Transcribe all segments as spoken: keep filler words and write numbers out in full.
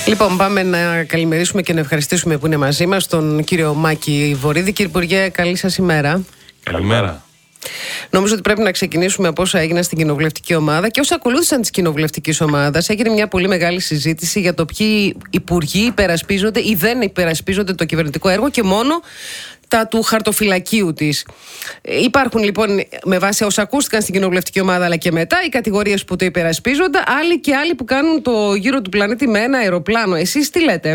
Λοιπόν, πάμε να καλημερίσουμε και να ευχαριστήσουμε που είναι μαζί μας τον κύριο Μάκη Βορίδη. Κύριε Υπουργέ, καλή σας ημέρα. Καλημέρα. Νομίζω ότι πρέπει να ξεκινήσουμε από όσα έγιναν στην κοινοβουλευτική ομάδα και όσα ακολούθησαν τη κοινοβουλευτική ομάδα. Έγινε μια πολύ μεγάλη συζήτηση για το ποιοι υπουργοί υπερασπίζονται ή δεν υπερασπίζονται το κυβερνητικό έργο και μόνο τα του χαρτοφυλακίου της. Υπάρχουν λοιπόν, με βάση όσα ακούστηκαν στην κοινοβουλευτική ομάδα αλλά και μετά, οι κατηγορίες που το υπερασπίζονται, άλλοι και άλλοι που κάνουν το γύρο του πλανήτη με ένα αεροπλάνο. Εσείς τι λέτε?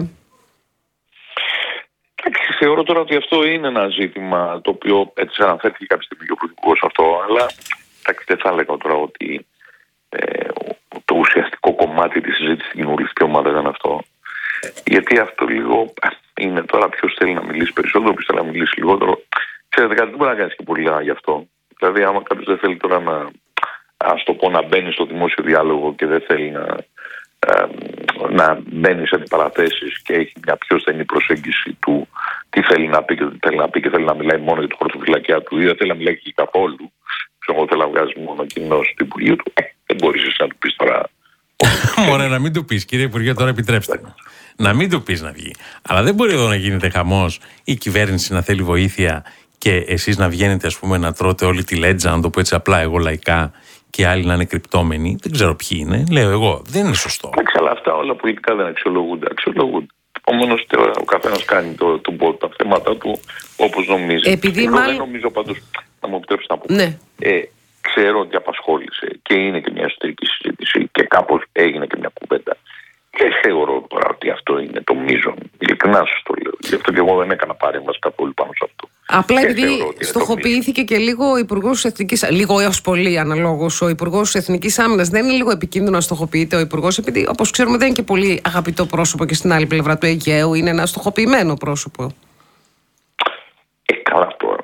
Εντάξει, θεωρώ τώρα ότι αυτό είναι ένα ζήτημα το οποίο έτσι αναφέρθηκε κάποια στιγμή και ο Πρωθυπουργός αυτό, αλλά εντάξει, δεν θα έλεγα τώρα ότι ε, το ουσιαστικό κομμάτι της συζήτησης στην κοινοβουλευτική ομάδα ήταν αυτό. Γιατί αυτό λίγο είναι τώρα ποιος θέλει να μιλήσει περισσότερο, ποιος θέλει να μιλήσει λιγότερο. Ξέρετε κάτι, δεν μπορεί να κάνει και πολλά γι' αυτό. Δηλαδή, άμα κάποιος δεν θέλει τώρα να, ας το πω, να μπαίνει στο δημόσιο διάλογο και δεν θέλει να, ε, να μπαίνει σε αντιπαραθέσεις και έχει μια πιο στενή προσέγγιση του τι θέλει να πει και τι θέλει να πει και θέλει να μιλάει μόνο για το χαρτοφυλακιά του ή δεν θέλει να μιλάει και καθόλου, ξέρω, θέλει να βγάζει μόνο κοινώς του Υπουργείου του, ε, δεν μπορείς εσύ να του πεις τώρα. Μωρέ, να μην του πεις, κύριε Υπουργέ, τώρα επιτρέψτε μου. Να μην του πεις να βγει. Αλλά δεν μπορεί εδώ να γίνεται χαμός η κυβέρνηση να θέλει βοήθεια και εσείς να βγαίνετε, ας πούμε, να τρώτε όλη τη λέτζα, να το πω έτσι απλά εγώ λαϊκά, και άλλοι να είναι κρυπτόμενοι. Δεν ξέρω ποιοι είναι. Λέω εγώ. Δεν είναι σωστό. Εντάξει, αλλά αυτά όλα πολιτικά δεν αξιολογούνται. Αξιολογούνται. Επομένως, ο καθένας κάνει το, το, το, τα θέματα του όπως νομίζει. Επειδή εγώ μάλλον... δεν νομίζω πάντως, να μου επιτρέψετε να πω. Ναι. Ε, ξέρω ότι απασχόλησε και είναι και μια εσωτερική συζήτηση και κάπως έγινε και μια κουβέντα. Δεν θεωρώ τώρα ότι αυτό είναι το μείζον. Ειλικρινά σας το λέω. Γι' αυτό και εγώ δεν έκανα παρέμβαση καθόλου πάνω σε αυτό. Απλά επειδή στοχοποιήθηκε και λίγο ο Υπουργός Εθνικής, λίγο έως πολύ αναλόγως, ο Υπουργός Εθνικής Άμυνας. Δεν είναι λίγο επικίνδυνο να στοχοποιείται ο Υπουργός, επειδή όπως ξέρουμε δεν είναι και πολύ αγαπητό πρόσωπο και στην άλλη πλευρά του Αιγαίου. Είναι ένα στοχοποιημένο πρόσωπο. Ε, καλά τώρα.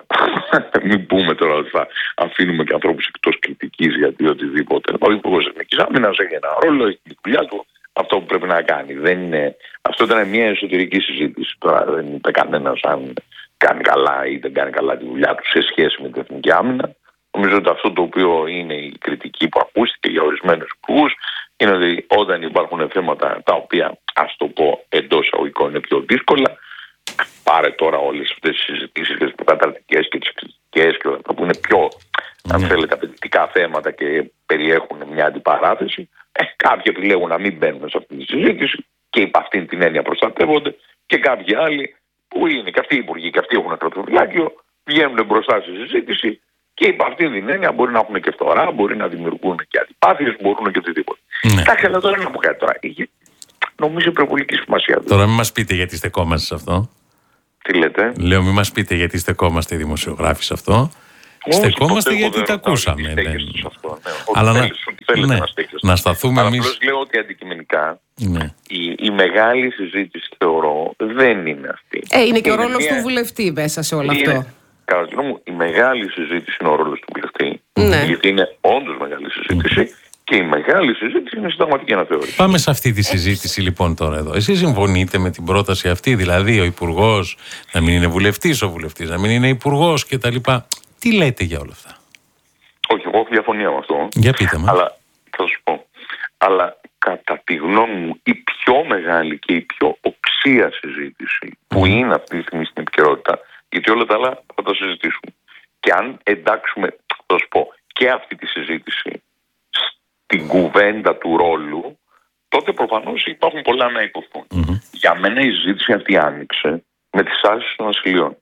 Μην πούμε τώρα ότι θα αφήνουμε και ανθρώπους εκτός κριτικής γιατί οτιδήποτε. Ο Υπουργός Εθνικής Άμυνας έχει ένα ρόλο, έχει τη δουλειά του. Αυτό που πρέπει να κάνει. Δεν είναι... Αυτό ήταν μια εσωτερική συζήτηση. Τώρα δεν είπε κανένας αν κάνει καλά ή δεν κάνει καλά τη δουλειά του σε σχέση με την εθνική άμυνα. Νομίζω ότι αυτό το οποίο είναι η κριτική που ακούστηκε για ορισμένους υπουργούς είναι ότι όταν υπάρχουν θέματα τα οποία, ας το πω, εντός εισαγωγικών είναι πιο δύσκολα, πάρε τώρα όλες αυτές τις συζητήσεις και τις προκαταρκτικές και τις κριτικές και αυτά που είναι πιο, αν θέλετε, απαιτητικά θέματα και περιέχουν μια αντιπαράθεση. Ε, κάποιοι επιλέγουν να μην μπαίνουν σε αυτή τη συζήτηση και υπ' αυτήν την έννοια προστατεύονται και κάποιοι άλλοι που είναι και αυτοί οι υπουργοί και αυτοί έχουν χαρτοφυλάκιο βγαίνουν μπροστά στη συζήτηση και υπ' αυτήν την έννοια μπορεί να έχουν και φθορά, μπορεί να δημιουργούν και αντιπάθειες, μπορούν και οτιδήποτε. Εντάξει, αλλά τώρα να πω κάτι τώρα. Νομίζω υπερβολική σημασία. Τώρα μην μας πείτε γιατί στεκόμαστε σε αυτό. Τι λέτε? Λέω μην μας πείτε γιατί στεκόμαστε οι δημοσιογράφοι σε αυτό. Όχι, στεκόμαστε γιατί τα ακούσαμε. Δεν... Αυτό, ναι. Αλλά να, θέλετε ναι, να, να σταθούμε αλλά εμείς. απλώς λέω ότι αντικειμενικά ναι. η, η μεγάλη συζήτηση θεωρώ δεν είναι αυτή. Ε, είναι και είναι ο ρόλος μια... του βουλευτή μέσα σε όλο είναι, αυτό. Κατά τη γνώμη μου, η μεγάλη συζήτηση είναι ο ρόλος του βουλευτή. Ναι. Γιατί είναι όντως μεγάλη συζήτηση. Mm. Και η μεγάλη συζήτηση είναι συνταγματική αναθεώρηση. Πάμε σε αυτή τη συζήτηση λοιπόν τώρα εδώ. Εσείς συμφωνείτε με την πρόταση αυτή, δηλαδή ο υπουργός να μην είναι βουλευτής, ο βουλευτής να μην είναι υπουργός κτλ. Τι λέτε για όλα αυτά? Όχι, εγώ έχω διαφωνία με αυτό. Για πείτε μας. Αλλά θα σου πω. Αλλά κατά τη γνώμη μου η πιο μεγάλη και η πιο οξία συζήτηση mm. που είναι αυτή τη στιγμή στην επικαιρότητα, γιατί όλα τα άλλα θα τα συζητήσουμε. Και αν εντάξουμε, θα σου πω, και αυτή τη συζήτηση στην κουβέντα του ρόλου, τότε προφανώς υπάρχουν πολλά να υποθούν. Mm-hmm. Για μένα η συζήτηση αυτή άνοιξε με τις άσκησεις των ασυλιών.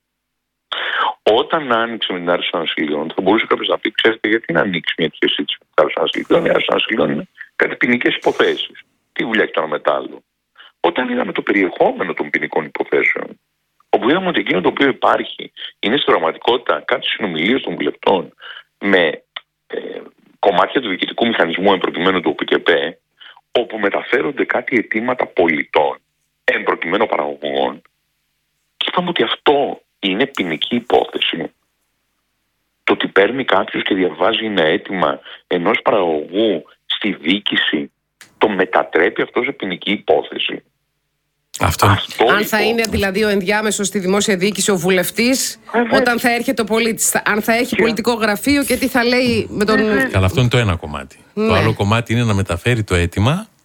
Όταν άνοιξε με την άρση των ασυλιών, θα μπορούσε κάποιος να πει: ξέρετε, γιατί να ανοίξει μια τέτοια συζήτηση με την άρση των ασυλιών? Η άρση των ασυλιών είναι κάτι ποινικές υποθέσεις. Τι δουλειά έχει το ένα μετά άλλο? Όταν είδαμε το περιεχόμενο των ποινικών υποθέσεων, όπου είδαμε ότι εκείνο το οποίο υπάρχει είναι στην πραγματικότητα κάτι συνομιλίες των βουλευτών με ε, κομμάτια του διοικητικού μηχανισμού εμπροκειμένου του ΟΠΚΠ, όπου μεταφέρονται κάτι αιτήματα πολιτών εμπροκειμένου παραγωγών, και είπαμε ότι αυτό είναι ποινική υπόθεση. Το ότι παίρνει κάποιος και διαβάζει ένα αίτημα ενός παραγωγού στη διοίκηση, το μετατρέπει αυτό σε ποινική υπόθεση. Αυτό. Αυτό αν λοιπόν θα είναι δηλαδή ο ενδιάμεσος στη δημόσια διοίκηση ο βουλευτής, ε, όταν θα έρχεται ο πολίτης, αν θα έχει και πολιτικό γραφείο και τι θα λέει με τον... Καλά, αυτό είναι το ένα κομμάτι. Ναι. Το άλλο κομμάτι είναι να μεταφέρει το αίτημα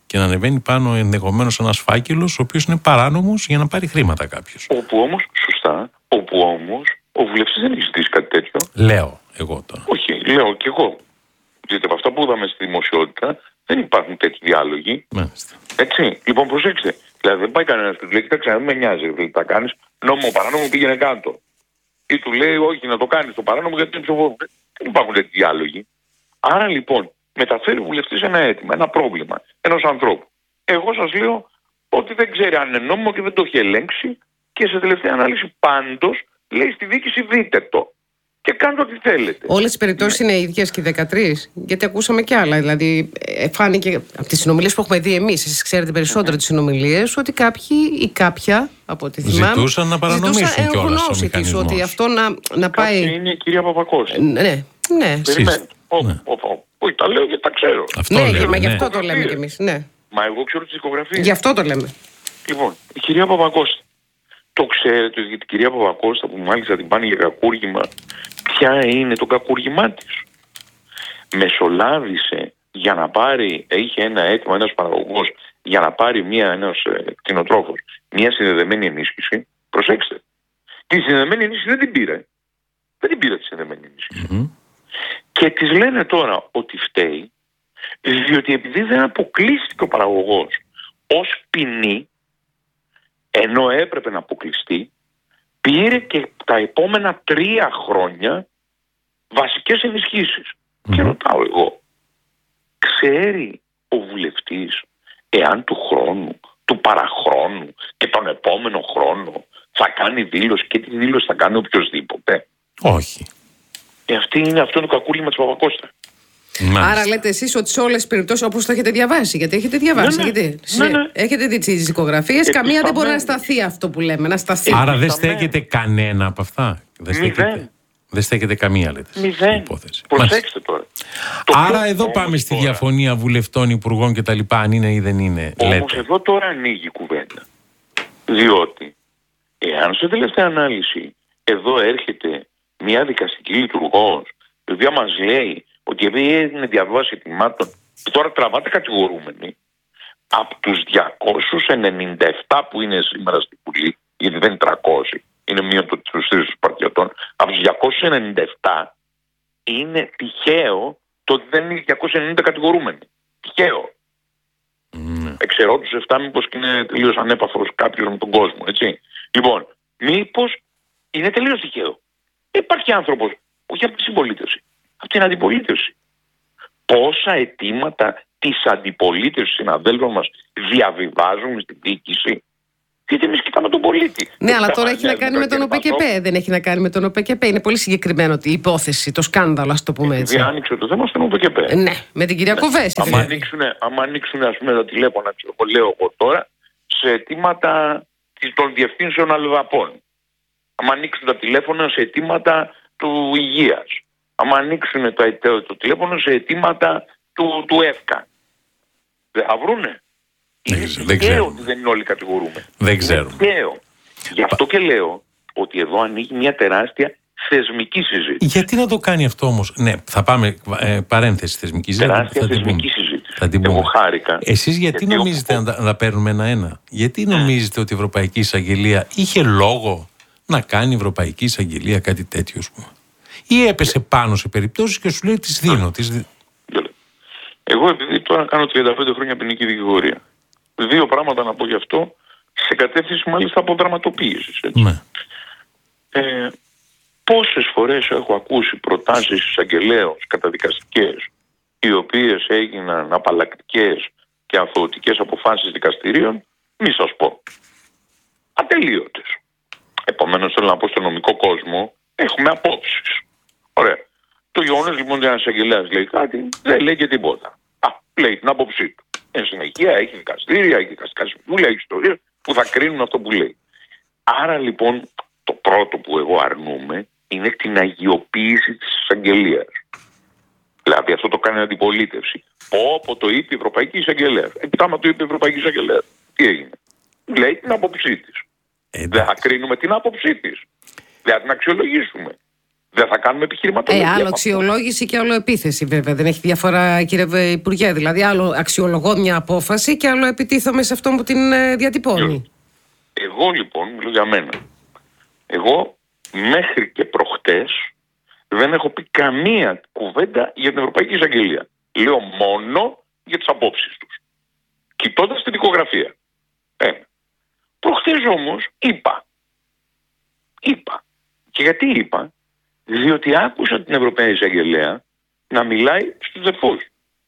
και να ανεβαίνει πάνω ενδεχομένως ένας φάκελος ο οποίος είναι παράνομος για να πάρει χρήματα κάποιος. Όπου όμως, σωστά, όπου όμως ο βουλευτής δεν έχει ζητήσει κάτι τέτοιο. Λέω εγώ τώρα. Όχι, λέω κι εγώ. Γιατί από αυτά που είδαμε στη δημοσιότητα δεν υπάρχουν τέτοιοι διάλογοι. Μάλιστα. Έτσι. Λοιπόν, προσέξτε. Δηλαδή δεν πάει κανένα και του λέει: Κοιτάξτε, δεν με νοιάζει. Δηλαδή, τα κάνει νόμιμο παράνομο, πήγαινε κάτω. Ή του λέει: Όχι, να το κάνει το παράνομο γιατί είναι ψηφοφόρο. Δεν υπάρχουν τέτοιοι διάλογοι. Άρα λοιπόν μεταφέρει ο βουλευτής ένα αίτημα, ένα πρόβλημα ενός ανθρώπου. Εγώ σας λέω ότι δεν ξέρει αν είναι νόμιμο και δεν το έχει ελέγξει και σε τελευταία ανάλυση πάντως λέει στη διοίκηση δείτε το και κάντε ό,τι θέλετε. Όλες τις περιπτώσεις είναι ίδιες και οι δεκατρείς, γιατί ακούσαμε κι άλλα. Δηλαδή, φάνηκε από τις συνομιλίες που έχουμε δει εμείς, εσείς ξέρετε περισσότερο τις συνομιλίες, ότι κάποιοι ή κάποια από ό,τι θυμάμαι ζητούσαν να παρανομήσουν κιόλας ο μηχανισμός. Ότι αυτό να, να πάει. Κάποιοι είναι η κυρία Παπακώση. Ναι, ναι. Περιμένετε. Όχι, τα λέω γιατί τα ξέρω. Αυτό ναι, λέμε, μα γι' ναι. αυτό το λέμε κι εμείς. Ναι. Μα εγώ ξέρω τις δικογραφίες. Γι' αυτό το λέμε. Λοιπόν, η κυρία Παπακώστα. Το ξέρετε για την κυρία Παπακώστα που μάλιστα την πάνε για κακούργημα. Ποια είναι το κακούργημά της? Μεσολάβησε για να πάρει, είχε ένα αίτημα ένας παραγωγός για να πάρει μια, ένας ε, κτηνοτρόφος, μια συνδεδεμένη ενίσχυση. Προσέξτε. Και η συνδεδεμένη ενίσχυση δεν την πήρε. Δεν την πήρε τη συνδεδεμένη ενίσχυση. Mm-hmm. Και της λένε τώρα ότι φταίει διότι επειδή δεν αποκλείστηκε ο παραγωγός ως ποινή, ενώ έπρεπε να αποκλειστεί, πήρε και τα επόμενα τρία χρόνια βασικές ενισχύσεις. Mm-hmm. Και ρωτάω εγώ, ξέρει ο βουλευτής εάν του χρόνου, του παραχρόνου και τον επόμενο χρόνο θα κάνει δήλωση και τη δήλωση θα κάνει οποιοσδήποτε? Όχι. Ε, αυτή είναι αυτό το κακούλημα της Παπακώστα. Μάλιστα. Άρα λέτε εσείς ότι σε όλες τις περιπτώσεις όπως το έχετε διαβάσει, γιατί έχετε διαβάσει, ναι, ναι. γιατί Ναι, ναι. έχετε δει τις δικογραφίες, Ε, καμία δεν μπορεί να πισταμένη. σταθεί αυτό που λέμε, να σταθεί. Άρα δεν Πισταμένη. στέκεται κανένα από αυτά. Δεν στέκεται, Μηδέν. δεν στέκεται καμία, λέτε. στην Μηδέν. υπόθεση. Προσέξτε τώρα. Το Άρα πιο- εδώ όμως πάμε στη τώρα- διαφωνία βουλευτών, υπουργών κτλ. Αν είναι ή δεν είναι, Όμως λέτε. εδώ τώρα ανοίγει η κουβέντα. Διότι εάν σε τελευταία ανάλυση εδώ έρχεται μια δικαστική λειτουργός η οποία μας λέει ότι επειδή έγινε διαβάση ετοιμάτων και τώρα τραβάτε κατηγορούμενοι από τους διακόσιους ενενήντα επτά που είναι σήμερα στη Βουλή, γιατί δεν είναι τριακόσιοι, είναι μείον το τους τρεις των Σπαρτιατών, από τους διακόσιους ενενήντα επτά είναι τυχαίο το ότι δεν είναι διακόσιοι ενενήντα κατηγορούμενοι. Τυχαίο. Ναι. Εξαιρώ τους εφτά μήπως και είναι τελείως ανέπαφρος κάποιος με τον κόσμο, έτσι. Λοιπόν, μήπως είναι τελείως τυχαίο. Υπάρχει άνθρωπος, όχι από τη συμπολίτευση, από την αντιπολίτευση. Πόσα αιτήματα της αντιπολίτευσης συναδέλφων μας διαβιβάζουμε στην διοίκηση? Γιατί εμείς κοιτάμε τον πολίτη. Ναι, Δεν αλλά τα τώρα έχει να βαριάζουμε κάνει με τον και πασόκ. ΟΠΕΚΕΠΕ. Δεν έχει να κάνει με τον ΟΠΕΚΕΠΕ. Είναι πολύ συγκεκριμένο η υπόθεση, το σκάνδαλο, ας το πούμε έτσι. Επειδή άνοιξε το θέμα στον ΟΠΕΚΕΠΕ. Ναι, με την κυρία Κοβέση. Άμα ανοίξουν, άμα ανοίξουν ας πούμε τα τηλέφωνα, ξέρω, εγώ, λέω εγώ τώρα, σε αιτήματα των διευθύνσεων αλλοδαπών. Άμα ανοίξουν τα τηλέφωνα σε αιτήματα του υγείας. Άμα ανοίξουν το, το, το τηλέφωνο σε αιτήματα του, του ΕΦΚΑ. Δεν θα βρούνε. Δεν Είναι ξέρω, δεν τυχαίο ξέρω. ότι δεν είναι όλοι κατηγορούμενοι. Δεν Είναι ξέρουμε. τυχαίο. Γι' αυτό και λέω ότι εδώ ανοίγει μια τεράστια θεσμική συζήτηση. Γιατί να το κάνει αυτό όμως? Ναι, θα πάμε ε, παρένθεση θεσμική συζήτηση. Τεράστια θα την θεσμική πούμε. συζήτηση. Θα την Εγώ πούμε. χάρηκα. Εσείς γιατί, Γιατί νομίζετε ο- να, τα- να τα παίρνουμε ένα-ένα? Γιατί νομίζετε ότι η Ευρωπαϊκή Εισαγγελία είχε λόγο να κάνει η Ευρωπαϊκή Εισαγγελία κάτι τέτοιο, ας πούμε? Ή έπεσε πάνω σε περιπτώσεις και σου λέει τις δίνω. Τις... δι- Εγώ επειδή τώρα κάνω τριάντα πέντε χρόνια ποινική δικηγορία, δύο πράγματα να πω γι' αυτό, σε κατεύθυνση μάλιστα από δραματοποίησης. έτσι. Ναι. Ε, πόσες φορές έχω ακούσει προτάσεις εισαγγελέως καταδικαστικές, οι οποίες έγιναν απαλλακτικές και αθωωτικές αποφάσεις δικαστηρίων, μη σας πω. Ατελείωτες. Επομένως θέλω να πω στο νομικό κόσμο έχουμε απόψεις. Ωραία. Το γεγονός λοιπόν ότι ένας εισαγγελέας λέει κάτι, δεν λέει και τίποτα. Α, λέει την άποψή του. Εν συνεχεία έχει δικαστήρια, έχει δικαστικά συμβούλια, έχει ιστορίες που θα κρίνουν αυτό που λέει. Άρα λοιπόν το πρώτο που εγώ αρνούμαι είναι την αγιοποίηση της εισαγγελίας. Δηλαδή αυτό το κάνει η αντιπολίτευση. Όπω το είπε η Ευρωπαϊκή Εισαγγελέα. Επιτάμα το είπε η Ευρωπαϊκή Εισαγγελέα. Τι έγινε? Λέει την άποψή της. Εντάξει. Δεν θα κρίνουμε την άποψή της. Δεν θα την αξιολογήσουμε. Δεν θα κάνουμε επιχειρηματολογία. Ε, άλλο αξιολόγηση και άλλο επίθεση, βέβαια. Δεν έχει διαφορά, κύριε Υπουργέ. Δηλαδή, άλλο αξιολογώ μια απόφαση και άλλο επιτίθομαι σε αυτόν που την ε, διατυπώνει. Εγώ λοιπόν, μιλώ για μένα. Εγώ μέχρι και προχτές δεν έχω πει καμία κουβέντα για την Ευρωπαϊκή Εισαγγελία. Λέω μόνο για τις απόψεις τους. Κοιτώντας την δικογραφία. Ένα. Προχτές όμως είπα. Είπα. Και γιατί είπα? Διότι άκουσα την Ευρωπαϊκή Εισαγγελέα να μιλάει στους δεσπούς.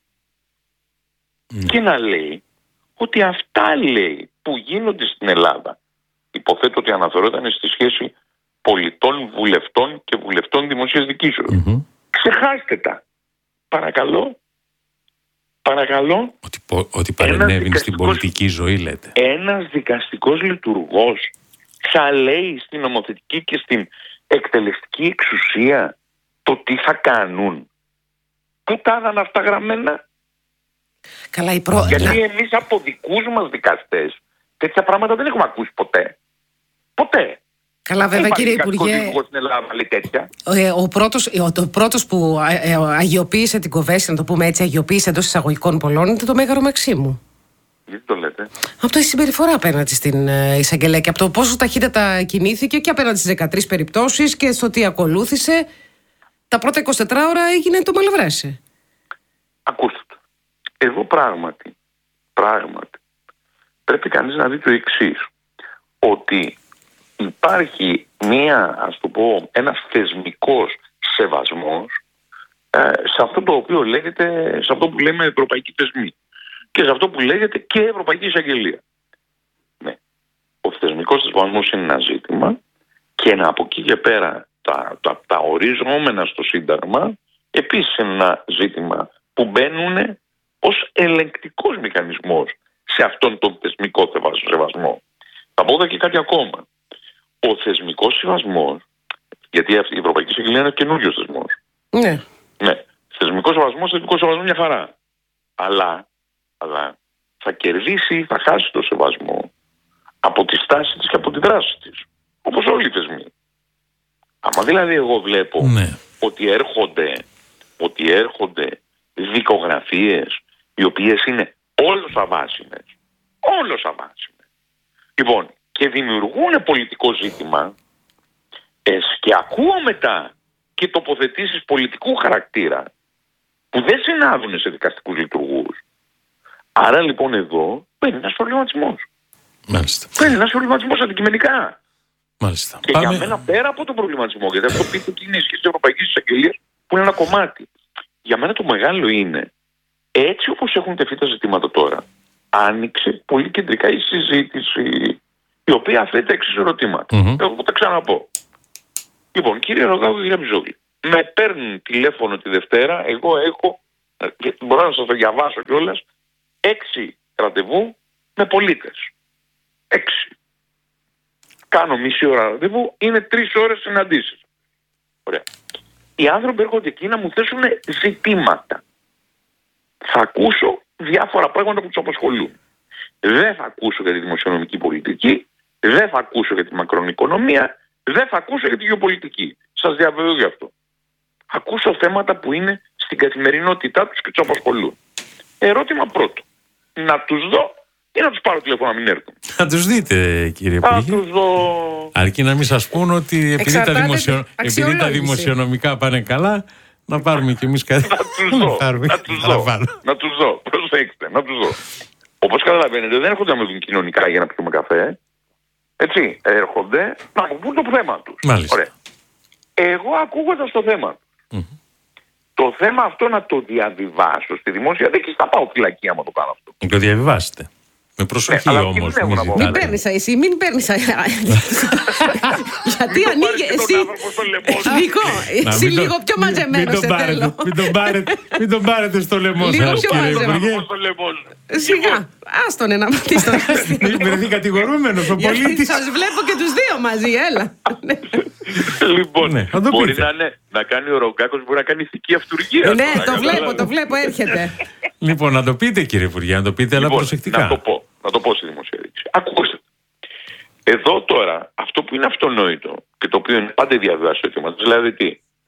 Mm. Και να λέει ότι αυτά, λέει, που γίνονται στην Ελλάδα, υποθέτω ότι αναφερόταν στη σχέση πολιτών, βουλευτών και βουλευτών δημοσίας διοικήσεως. Mm-hmm. Ξεχάστε τα. Παρακαλώ. Παρακαλώ. Ότι, ότι παρενέβη στην πολιτική ζωή, λέτε. Ένας δικαστικός λειτουργός θα λέει στην νομοθετική και στην εκτελεστική εξουσία το τι θα κάνουν. Πού τα είδαν αυτά γραμμένα? Καλά, η προ... Γιατί εμείς από δικούς μας δικαστές τέτοια πράγματα δεν έχουμε ακούσει ποτέ. Ποτέ. Καλά, βέβαια, κύριε Υπουργέ, στην Ελλάδα, λέει τέτοια. Ο πρώτος, ο πρώτος που αγιοποίησε την Κοβέση, να το πούμε έτσι, αγιοποίησε εντός εισαγωγικών πολλών, είναι το Μέγαρο Μαξίμου. Γιατί το λέτε? Από τη συμπεριφορά απέναντι στην εισαγγελέα και από το πόσο ταχύτατα κινήθηκε και απέναντι στις δεκατρείς περιπτώσεις και στο τι ακολούθησε. Τα πρώτα είκοσι τέσσερις ώρα έγινε το μαλευράσι. Ακούστε το. Εδώ πράγματι, πράγματι, πρέπει κανείς να δει το εξής. Ότι υπάρχει μία, ας το πω, ένας θεσμικός σεβασμός ε, σε αυτό το οποίο λέγεται, σε αυτό που λέμε ευρωπαϊκή θεσμή και σε αυτό που λέγεται και Ευρωπαϊκή Εισαγγελία. Ναι. Ο θεσμικός σεβασμός είναι ένα ζήτημα και να από εκεί και πέρα τα, τα, τα οριζόμενα στο Σύνταγμα επίσης είναι ένα ζήτημα που μπαίνουν ως ελεγκτικός μηχανισμός σε αυτόν τον θεσμικό σεβασμό. Θα πω εδώ και κάτι ακόμα. Ο θεσμικός σεβασμός, γιατί η Ευρωπαϊκή Εισαγγελία είναι καινούριος θεσμός. Ναι. Ναι. Θεσμικός σεβασμός, θεσμικός σεβασμός μια χαρά. Αλλά, αλλά θα κερδίσει ή θα χάσει το σεβασμό από τη στάση της και από τη δράση της. Όπως όλοι οι θεσμοί. Άμα δηλαδή εγώ βλέπω ναι. ότι έρχονται, ότι έρχονται δικογραφίες οι οποίες είναι όλος αβάσιμες. Όλος αβάσιμες. Λοιπόν, και δημιουργούν πολιτικό ζήτημα ε, και ακούω μετά και τοποθετήσεις πολιτικού χαρακτήρα που δεν συνάδουν σε δικαστικούς λειτουργούς. Άρα λοιπόν εδώ παίρνει ένας προβληματισμός. Μάλιστα. Παίρνει ένας προβληματισμός αντικειμενικά. Μάλιστα. Και Πάμε... για μένα πέρα από τον προβληματισμό, γιατί αυτό πείτε ότι είναι η σχέση της Ευρωπαϊκής Εισαγγελίας που είναι ένα κομμάτι. Για μένα το μεγάλο είναι, έτσι όπως έχουν τεθεί τα ζητήματα τώρα, άνοιξε πολύ κεντρικά η συζήτηση, η οποία θέτει τα εξής ερωτήματα. Mm-hmm. Εγώ θα τα ξαναπώ. Λοιπόν, κύριε Ρογάκου και κύριε Μπιζόγλη, με παίρνουν τηλέφωνο τη Δευτέρα, εγώ έχω, μπορώ να σας το διαβάσω κιόλας, έξι ραντεβού με πολίτες. Έξι. Κάνω μισή ώρα ραντεβού, είναι τρεις ώρες συναντήσεις. Ωραία. Οι άνθρωποι έρχονται εκεί να μου θέσουν ζητήματα. Θα ακούσω διάφορα πράγματα που τους απασχολούν. Δεν θα ακούσω για τη δημοσιονομική πολιτική, δεν θα ακούσω για τη μακροοικονομία, δεν θα ακούσω για τη γεωπολιτική. Σας διαβεβαιώ γι' αυτό. Ακούσω θέματα που είναι στην καθημερινότητά τους και τους απασχολούν. Ερώτημα πρώτο. Να τους δω ή να τους πάρω τηλέφωνο να μην έρθουν? Θα τους δείτε, κύριε Υπουργέ. Θα τους δω. Αρκεί να μην σας πούν ότι επειδή τα, δημοσιο... επειδή τα δημοσιονομικά πάνε καλά, να πάρουμε κι εμείς κάτι. Να τους δω. να τους δω. να τους δω. Προσέξτε, να τους δω. Όπως καταλαβαίνετε, δεν έρχονται να με δουν κοινωνικά για να πιούμε καφέ. Έτσι, έρχονται να μου πούν το θέμα τους. Μάλιστα. Ωραία. Εγώ ακούγοντας το θέμα τους, mm-hmm. το θέμα αυτό να το διαβιβάσω στη δημόσια δίκη, θα πάω φυλακή άμα το κάνω αυτό. Να το διαβιβάσετε. Με προσοχή ναι, όμως. Μην, μην παίρνεις εσύ, μην παίρνεις. Γιατί ανοίγει εσύ. Νικό, εσύ λίγο πιο μαζεμένος σε θέλω. Μην τον πάρετε στο λαιμό σας, κύριε Υπουργέ. Σιγά, άστονε να μαθείς τον αστυνομικό. Μην βρεθεί κατηγορούμενος ο πολίτης. Σας βλέπω και τους δύο μαζί, έλα. Λοιπόν, μπορεί να κάνει ο Ρογκάκος, μπορεί να κάνει ηθική αυτουργία. Ναι, το βλέπω, το βλέπω, έρχεται. Λοιπόν, να το πείτε, κύριε Υπουργέ, να το πείτε, αλλά προσεκτικά. Να το πω. Να το πω στη δημοσία δίκηση. Ακούστε. Εδώ τώρα, αυτό που είναι αυτονόητο και το οποίο είναι πάντα διαβιβάσει το θέμα, δηλαδή τι,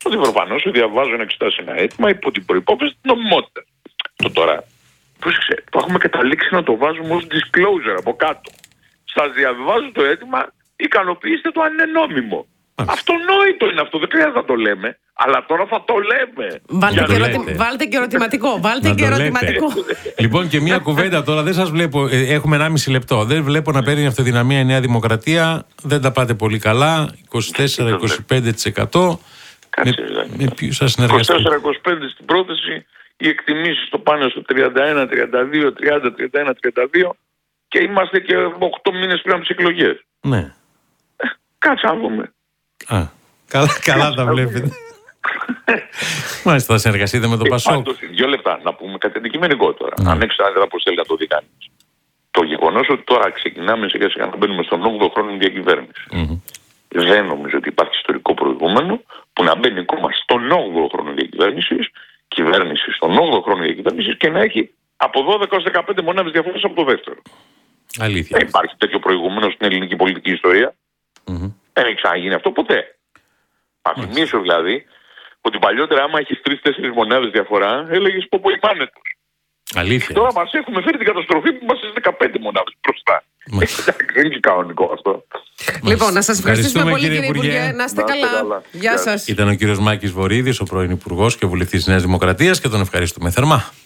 ότι προφανώς διαβάζω να εξετάσει ένα αίτημα υπό την προϋπόθεση της νομιμότητας. Το τώρα, πρόσεξε, το έχουμε καταλήξει να το βάζουμε ως disclosure από κάτω. Σας διαβάζω το αίτημα, ικανοποιήστε το αν είναι νόμιμο. Αυτονόητο είναι αυτό, δεν χρειάζεται να το λέμε. Αλλά τώρα θα το λέμε. Βάλτε, και, ερωτη... Βάλτε και ερωτηματικό. Βάλτε να και ερωτηματικό. Λοιπόν, και μία κουβέντα τώρα. Δεν σας βλέπω. Έχουμε ενάμιση λεπτό. Δεν βλέπω να παίρνει αυτοδυναμία η Νέα Δημοκρατία. Δεν τα πάτε πολύ καλά. είκοσι τέσσερα με είκοσι πέντε τοις εκατό. Κάτσε, με, με ποιους σας συνεργαστείτε? είκοσι τέσσερα είκοσι πέντε στην πρόταση. Οι εκτιμήσεις το πάνε στο τριάντα ένα, τριάντα δύο, τριάντα, τριάντα ένα, τριάντα δύο. Και είμαστε και οκτώ μήνες πριν από τις εκλογές. Ναι. Ε, κάτσε να δούμε. Α, καλά, καλά τα βλέπετε. Μάλιστα, θα συνεργαστείτε με τον Πασόκ. Πάντως, δύο λεπτά να πούμε κάτι αντικειμενικό τώρα. Mm. Ανεξάρτητα πώς θέλει να το δει κανείς. Το γεγονός ότι τώρα ξεκινάμε σιγά σιγά να μπαίνουμε στον όγδοο χρόνο διακυβέρνησης. Mm-hmm. Δεν νομίζω ότι υπάρχει ιστορικό προηγούμενο που να μπαίνει κόμμα στον όγδοο χρόνο διακυβέρνησης, κυβέρνηση στον όγδοο χρόνο διακυβέρνησης και να έχει από δώδεκα έως δεκαπέντε μονάδες διαφορές από το δεύτερο. Αλήθεια. Δεν υπάρχει τέτοιο προηγούμενο στην ελληνική πολιτική ιστορία. Mm-hmm. Δεν έχει ξαναγίνει αυτό ποτέ. Θα θυμίσω δηλαδή ότι παλιότερα, άμα έχεις τρεις-τέσσερις μονάδες διαφορά, έλεγες πω πολύ πάνετος. Αλήθεια. Τώρα μας έχουμε φέρει την καταστροφή που είμαστε στις δεκαπέντε μονάδες μπροστά. Δεν είναι κανονικό αυτό. Λοιπόν, να σας ευχαριστήσουμε πολύ, κύριε Υπουργέ. Να είστε καλά. καλά. Γεια σας. Ήταν ο κύριος Μάκης Βορίδης, ο πρώην Υπουργός και Βουλευτής της Νέας Δημοκρατίας, και τον ευχαριστούμε θερμά.